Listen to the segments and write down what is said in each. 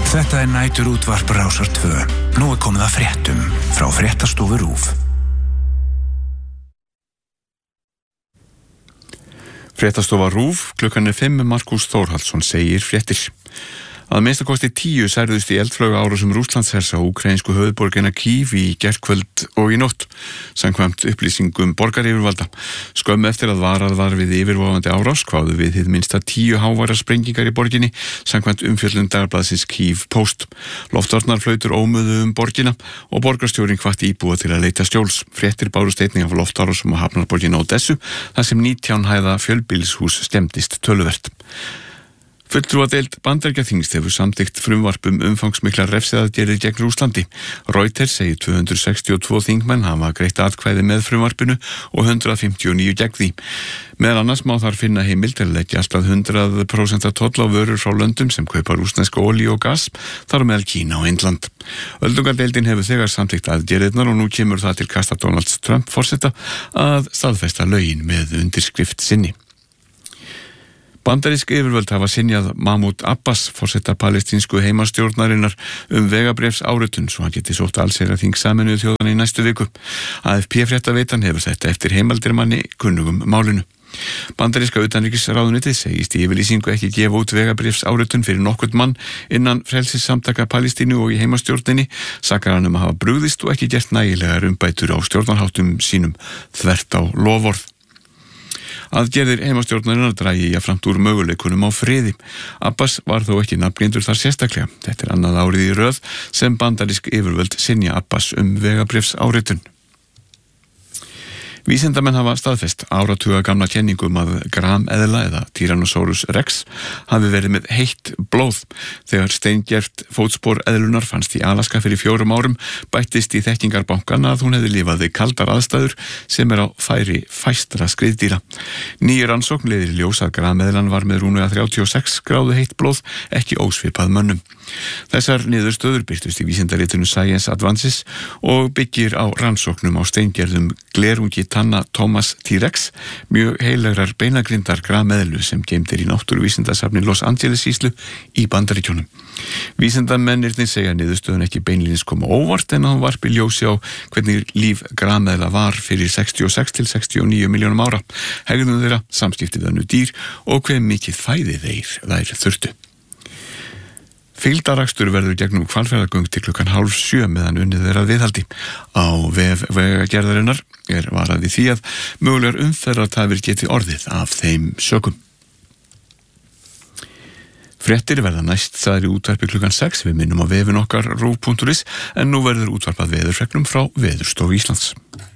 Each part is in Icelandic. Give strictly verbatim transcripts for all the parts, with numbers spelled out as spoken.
Þetta er nætur útvarp Rásar tvö. Nú er komið að fréttum frá fréttastofu RÚV. Fréttastofa RÚV, klukkan er fimm, Markús Þórhallsson segir fréttir. Að minnsta kosti tíu særðust í eldflauga árásum Rússlandshers á úkraínsku höfuðborgina Kyiv í gærkvöld og í nótt, samkvæmt upplýsingum borgaryfirvalda. Skömmu eftir að varað var við yfirvofandi árás kváðu við hið minnsta tíu háværar sprengingar í borginni, samkvæmt umfjöllun dagblaðsins Kyiv Post. Loftvarnarflautur ómuðu um borgina og borgarstjórinn hvatti íbúa til að leita skjóls. Fréttir bárust einnig af loftárásum á hafnarborginni Odessu, þar sem nítján hæða fjölbýlishús skemmdist töluvert. Fulltrúadeild Bandaríkjaþings hefur samþykkt frumvarp um umfangsmiklar refsiaðgerðir gegn Rússlandi. Reuters segir tvö hundruð sextíu og tvö þingmenn hafa greitt atkvæði með frumvarpinu og hundrað fimmtíu og níu gegn því. Meðal annars má þar finna heimild til að leggja alltaf hundrað prósent toll á vörur frá löndum sem kaupa rússneska olíu og gas, þar á meðal Kína og Indland. Öldungadeildin hefur þegar samþykkt aðgerðirnar og nú kemur það til kasta Donalds Trump forseta að staðfesta lögin með undirskrift sinni. Bandarísk yfirvöld hafa synjað Mahmoud Abbas, forseta palestínsku heimastjórnarinnar, um vegabréfs áritun svo hann geti sótt allsherjarþing Sameinuðu þjóðanna í næstu viku. A F P-fréttaveitan hefur þetta eftir heimildarmanni kunnugum málinu. Bandaríska utanríkisráðuneytið segist í yfirlýsingu ekki gefa út vegabréfs áritun fyrir nokkurn mann innan frelsissamtaka Palestínu og í heimastjórninni, sakar hann um að hafa brugðist og ekki gert nægilegar umbætur á stjórnarháttum sínum þvert á loforð. Aðgerðir heimastjórnarinnar dragi jafnframt úr möguleikunum á friði. Abbas var þó ekki nafngreindur þar sérstaklega. Þetta er annað árið í röð sem bandarísk yfirvöld synja Abbas um vegabréfs áritun. Vísindamenn hafa staðfest áratuga gamla kenningum að grameðla eða Tyrannosaurus rex hafi verið með heitt blóð. Þegar steingerft fótspor eðlunar fannst í Alaska fyrir fjórum árum bættist í þekkingarbankana að hún hefði lifað við kaldar aðstæður sem er á færi fæstra skriðdýra. Nýju rannsókn leiðir í ljós að grameðlan var með rúmlega þrjátíu og sex gráðu heitt blóð, ekki ósvipað mönnum. Þessar niðurstöður birtust í vísindaritinu Science Advances og byggir á rannsóknum á steingerðum glerungi tanna Thomas T-Rex, mjög heilegrar beinagrindar grameðlu sem geymdir í náttúruvísindasafni Los Angeles sýslu í Bandaríkjunum. Vísindamennirnir segja niðurstöðun ekki beinlínis koma óvart en að hún varpi ljósi á hvernig líf grameðla var fyrir sextíu og sex til sextíu og níu milljónum ára, hegðun þeirra, samskiptið önnur dýr og hve mikið fæði þeir þær þurftu. Fylgdarakstur verður gegnum Hvalfjarðargöng til klukkan hálf sjö meðan unnið er að viðhaldi. Á vef vegagerðarinnar er varað við því að mögulegar umferðartafir geti orðið af þeim sökum. Fréttir verða næst sagðir í útvarpi klukkan sex, við minnum á vefin okkar rúv punktur is, en nú verður útvarpað veðurfregnum frá Veðurstofu Íslands.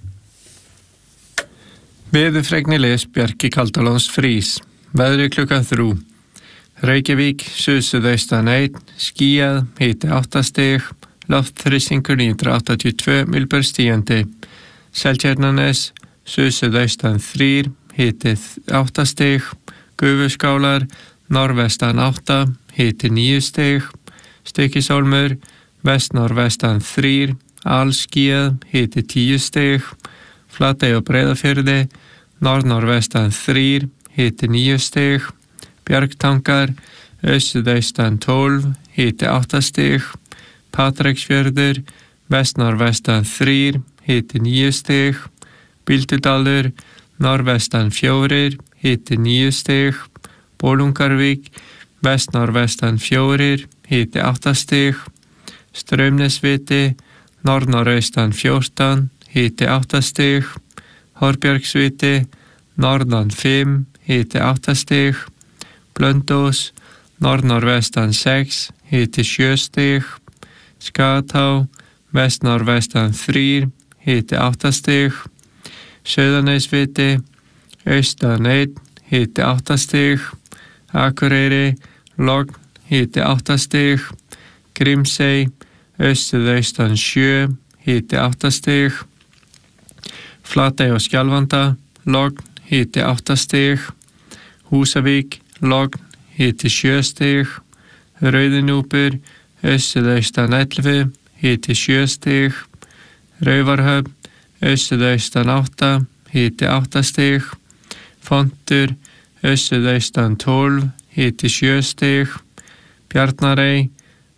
Veðurfregni les Bjarki Kaldalóns frís. Veðri klukkan þrjú. Reykjavík, suðsuðaustan einn, skýjað, hiti átta stig, loftþrýstingur níu hundruð áttatíu og tvö millimetrar. Seltjarnarnes, suðsuðaustan þrír, hiti átta stig, Gufuskálar, norðvestan átta, hiti níu stig, Stykkishólmur, vestnorðvestan þrír, alskýjað, hiti tíu stig, Flatey og Breiðafjörði, norðnorðvestan þrír, hiti níu stig, Bjargtangar, aussuðaustan tólf, hiti átta stig, Patreksfjörður, vestnorðvestan þrír, hiti níu stig, Bíldudalur, norðvestan fjórir, hiti níu stig, Bolungarvík, vestnorðvestan fjórir, hiti átta stig, Straumnesviti, norðnorðaustan fjórtán, hiti átta stig, Horbjörgsviti, norðan fimm, hiti átta stig, Blöndós, norðnorðvestan sex, hiti sjö stig, Skatá, vestnorðvestan þrír, hiti átta stig, Sauðanesviti, austan einn, hiti átta stig, Akureyri, logn, hiti átta stig, Grímsey, aussuðaustan sjö, hiti átta stig, Flatey og Skjálfanda, logn, hiti átta stig, Húsavík, logn, hiti sjö stig, Rauðinúpur, aussuðaustan ellefu, hiti sjö stig, Raufarhöfn, aussuðaustan átta, hiti átta stig, Fontur, aussuðaustan tólf, hiti sjö stig, Bjarnarey,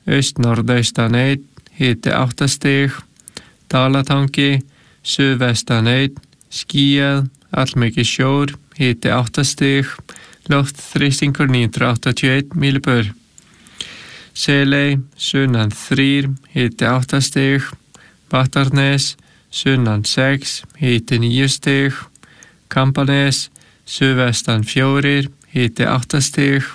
öst-norðaustan einn, hiti átta stig. Dalatangi, suðvestan einn, skýjað, allmikið sjór, hiti átta stig. Loftþrýstingur níu hundruð áttatíu og einn millibör. Seley, sunnan þrír, hiti átta stig. Vattarnes, sunnan sex, hiti níu stig. Kambanes, suðvestan fjórir, hiti átta stig.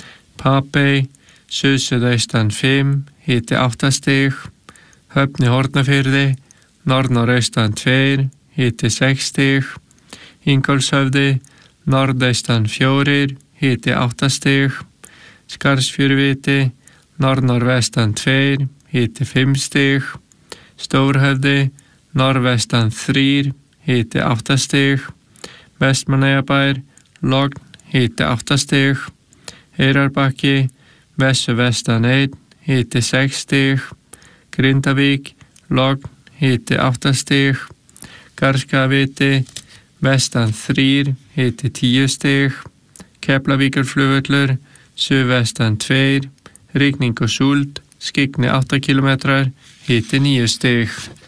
Papey, suð-suðaustan fimm, hiti átta stig. Höfn í Hornafirði, norð-norðaustan tveir, hiti sex stig. Ingólfshöfði, norðaustan fjórir, hiti átta stig. Skarðsfjöruviti, norð-norðvestan tveir, hiti fimm stig. Stórhöfði, norðvestan þrír, hiti átta stig. Vestmannaeyjabær, logn, hiti átta stig. Eyrarbakki, vestur-vestan einn, hiti sex stig. Grindavík, logn, hiti átta stig. Garðskagaviti, vestan þrír, hiti tíu stig. Keflavíkurflugvöllur, suðvestan tveir, rigning og súld, skyggni átta kílómetrar, hiti níu stig.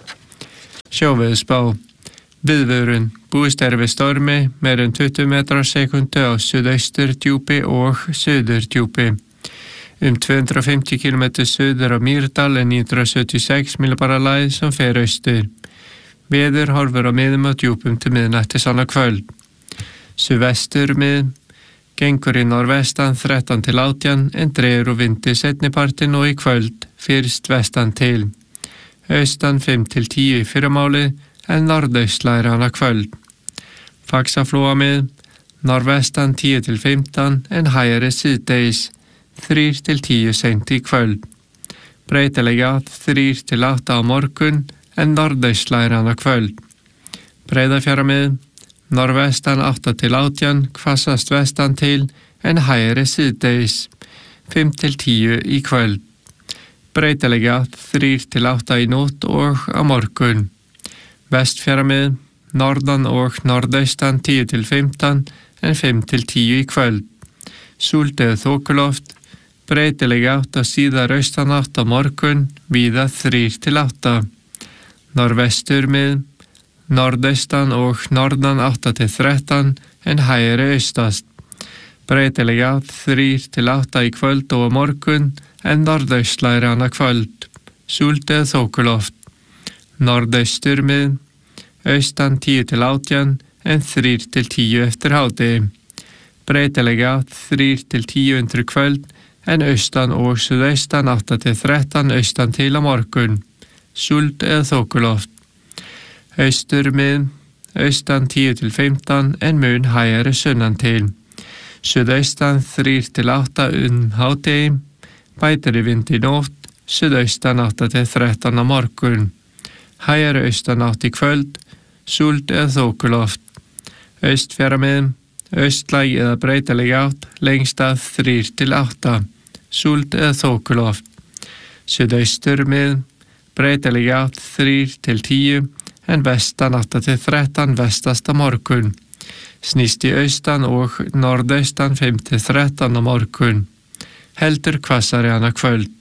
Sjóveðurspá. Viðvörun. Búist er við stormi meira en tuttugu metrar á sekundu á suðausturdjúpi og suðurdjúpi. Um tvö hundruð og fimmtíu kílómetra suður á Mýrdal en níu hundruð sjötíu og sex millibara lægð sem fer austur. Veður horfur á miðum og djúpum til miðnættis annað kvöld. Suðvestur mið, gengur í norðvestan þrettán til átján en dregur úr vindi seinnipartinn og í kvöld fyrst vestan til. Austan fimm til tíu í fyrramálið en norðaustlægir annað kvöld. Faxaflóa mið, norðvestan tíu til fimmtán en hægari síðdegis, þrír til tíu seint í kvöld. Breytileg átt þrír til átta á morgun en norðaustlægir annað kvöld. Breiðafjarðarmið, norðvestan átta til átján, hvassast vestan til en hægari síðdegis, fimm til tíu í kvöld. Breytileg átt þrír til átta í nótt og á morgun. Vestfjarðarmið, norðan og norðaustan tíu til fimmtán en fimm til tíu í kvöld. Súld eða þokuloft, breytileg átt á síðar austanátt á morgun, víða þrír til átta. Norðvestur mið, norðaustan og norðan átta til þrettán en hægari austast. Breytileg átt þrír til átta í kvöld og á morgun en norðaustlægir annað kvöld. Súld eða þokuloft. Norðaustur mið, austan tíu til átján en þrír til tíu eftir hádegi. Breytileg átt þrír til tíu undir kvöld en austan og suðaustan átta til þrettán austan til á morgun. Súld eða þokuloft. Austur mið, austan tíu til fimmtán en mun hægari sunnan til. Suðaustan þrír til átta um hádegi, bætari vind í nótt, suðaustan átta til þrettán á morgun. Hægari austanátt í kvöld, súld eða þokuloft. Austfjarðarmið, austlæg eða breytileg átt, lengst að þrír til átta, súld eða þokuloft. Suðaustur mið, breytileg átt þrír til tíu, en vestan átta til þrettán vestast á morgun. Snýst í austan og norðaustan fimm til þrettán á morgun. Heldur hvassari annað kvöld.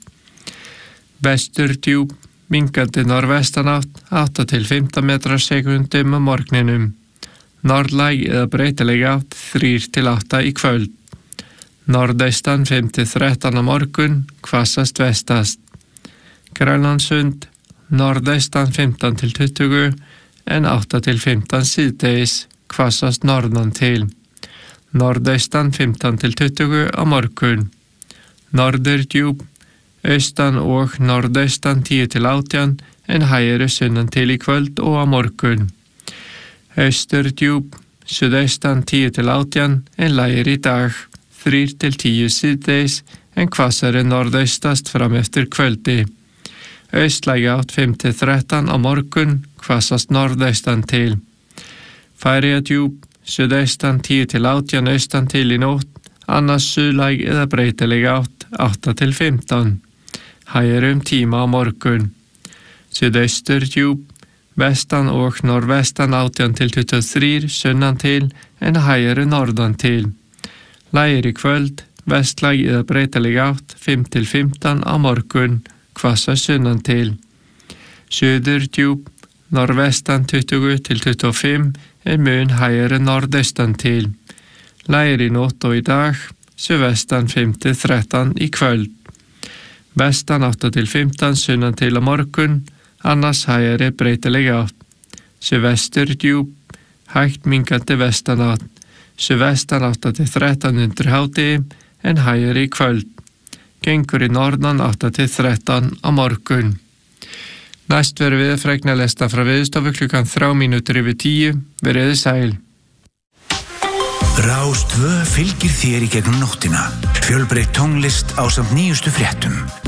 Vestur djúp, minkandi norðvestanátt, átta til fimmtán metrar á sekundum á morgninum. Norðlæg eða breytileg átt, þrír til átta í kvöld. Norðaustan fimm til þrettán á morgun, hvassast vestast. Grænlandssund, norðaustan fimmtán til tuttugu, en átta til fimmtán síðdegis, hvassast norðan til. Norðaustan fimmtán til tuttugu á morgun. Norður djúp, austan og norðaustan tíu til átján, en hægari sunnan til í kvöld og á morgun. Austur djúp, suðaustan tíu til átján, en lægir í dag, þrír til tíu síðdegis, en hvassari norðaustast fram eftir kvöldi. Austlæg átt fimm til þrettán á morgun, hvassast norðaustan til. Færeyjadjúp, suðaustan tíu til átján austan til í nótt, annars suðlæg eða breytileg átt, átta til fimmtán. Hægir um tíma á morgun. Suðaustur djúp, vestan og norðvestan átján til tuttugu og þrír sunnan til, en hægir norðan til. Lægir í kvöld, vestlæg eða breytileg átt fimm til fimmtán á morgun, hvassast sunnan til. Suður djúp, norðvestan tuttugu til tuttugu og fimm en mun hægari norðaustan til. Lægir í nótt og í dag, suðvestan fimm til þrettán í kvöld. Vestan átta til fimmtán sunnan til á morgun, annars hægari breytileg átt. Suðvestur djúp, hægt minkandi vestanátt. Suðvestan átta til þrettán undir hádegi en hægari í kvöld. Gengur í norðan átta til þrettán á morgun. Næst verður við fregna lesta frá Veðurstofu klukkan þrjár mínútur yfir tíu. Veriði sæl. Rás tvö fylgir þér í gegnum nóttina. Fjölbreytt tónlist ásamt nýjustu fréttum.